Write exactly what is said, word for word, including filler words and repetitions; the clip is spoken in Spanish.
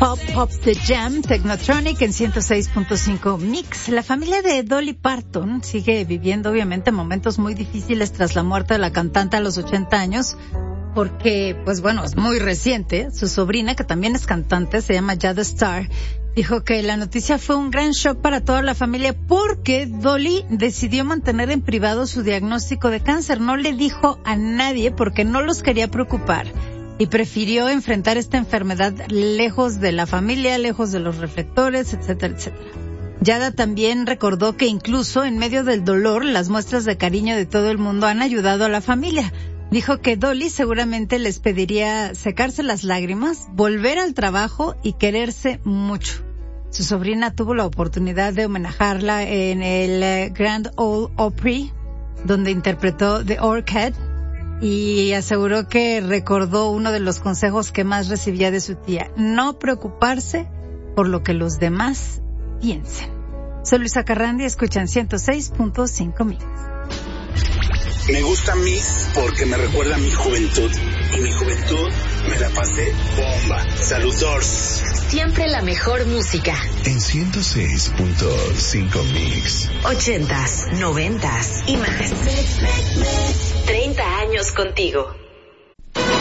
Pop Pop The Jam, Technotronic en ciento seis punto cinco Mix. La familia de Dolly Parton sigue viviendo obviamente momentos muy difíciles tras la muerte de la cantante a los ochenta años, porque, pues bueno, es muy reciente. Su sobrina, que también es cantante, se llama Jada Starr, dijo que la noticia fue un gran shock para toda la familia porque Dolly decidió mantener en privado su diagnóstico de cáncer. No le dijo a nadie porque no los quería preocupar y prefirió enfrentar esta enfermedad lejos de la familia, lejos de los reflectores, etcétera, etcétera. Yada también recordó que incluso en medio del dolor, las muestras de cariño de todo el mundo han ayudado a la familia. Dijo que Dolly seguramente les pediría secarse las lágrimas, volver al trabajo y quererse mucho. Su sobrina tuvo la oportunidad de homenajearla en el Grand Ole Opry, donde interpretó The Orchid, y aseguró que recordó uno de los consejos que más recibía de su tía: no preocuparse por lo que los demás piensen. Soy Luisa Carrandi, escuchan ciento seis punto cinco Mix. Me gusta Mix porque me recuerda a mi juventud. Y mi juventud me la pasé bomba. Saludos. Siempre la mejor música. En ciento seis punto cinco Mix. Ochentas, noventas y más. Treinta años contigo.